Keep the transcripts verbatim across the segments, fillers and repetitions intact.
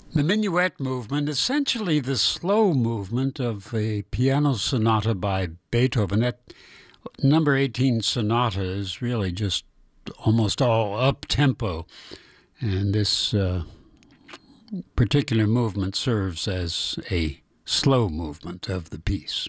The minuet movement, essentially the slow movement of a piano sonata by Beethoven. That number eighteen sonata is really just almost all up-tempo, and this uh, particular movement serves as a slow movement of the piece.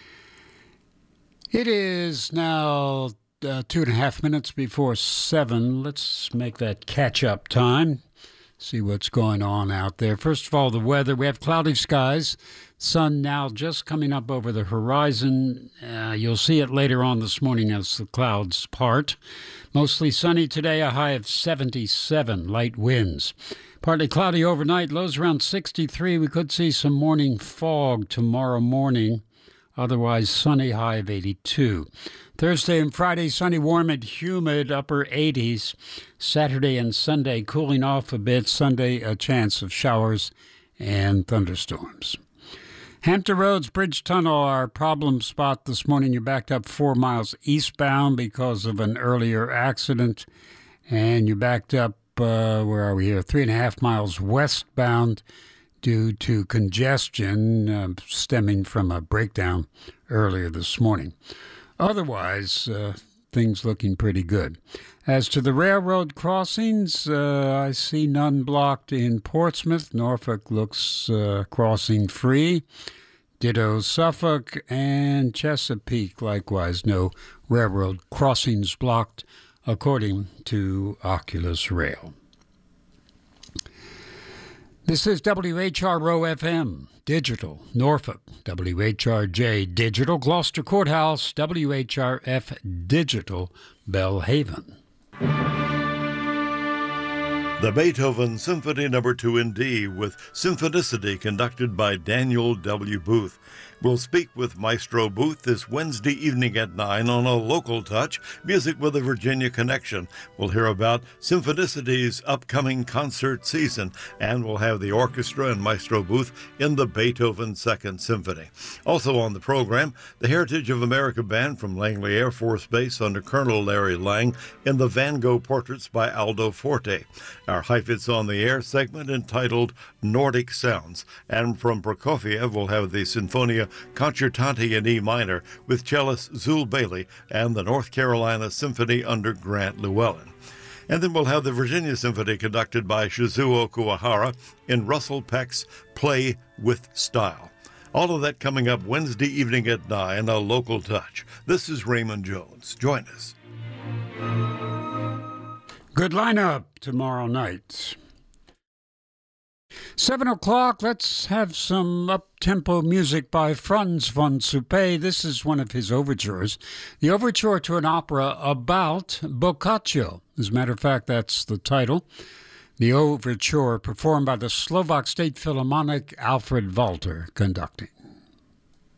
It is now uh, two and a half minutes before seven. Let's make that catch-up time. See what's going on out there. First of all, the weather. We have cloudy skies. Sun now just coming up over the horizon. Uh, you'll see it later on this morning as the clouds part. Mostly sunny today, a high of seventy-seven. Light winds. Partly cloudy overnight. Lows around sixty-three. We could see some morning fog tomorrow morning. Otherwise, sunny, high of eighty-two. Thursday and Friday, sunny, warm and humid, upper eighties. Saturday and Sunday, cooling off a bit. Sunday, a chance of showers and thunderstorms. Hampton Roads Bridge Tunnel, our problem spot this morning. You're backed up four miles eastbound because of an earlier accident. And you're backed up, uh, where are we here, three and a half miles westbound due to congestion uh, stemming from a breakdown earlier this morning. Otherwise, uh, things looking pretty good. As to the railroad crossings, uh, I see none blocked in Portsmouth. Norfolk looks uh, crossing free. Ditto Suffolk and Chesapeake, likewise, no railroad crossings blocked, according to Oculus Rail. This is W H R O F M, Digital, Norfolk, W H R J, Digital, Gloucester Courthouse, W H R F, Digital, Belhaven. The Beethoven Symphony Number two in D with Symphonicity conducted by Daniel W. Booth. We'll speak with Maestro Booth this Wednesday evening at nine on A Local Touch, Music with a Virginia Connection. We'll hear about Symphonicity upcoming concert season, and we'll have the orchestra and Maestro Booth in the Beethoven Second Symphony. Also on the program, the Heritage of America Band from Langley Air Force Base under Colonel Larry Lang in the Van Gogh Portraits by Aldo Forte. Our Heifetz on the Air segment entitled Nordic Sounds. And from Prokofiev, we'll have the Sinfonia Concertante in E minor with cellist Zul Bailey and the North Carolina Symphony under Grant Llewellyn. And then we'll have the Virginia Symphony conducted by Shizuo Kuwahara in Russell Peck's Play with Style. All of that coming up Wednesday evening at nine, A Local Touch. This is Raymond Jones. Join us. Good lineup tomorrow night. Seven o'clock, let's have some up-tempo music by Franz von Suppé. This is one of his overtures. The overture to an opera about Boccaccio. As a matter of fact, that's the title. The overture performed by the Slovak State Philharmonic, Alfred Walter conducting.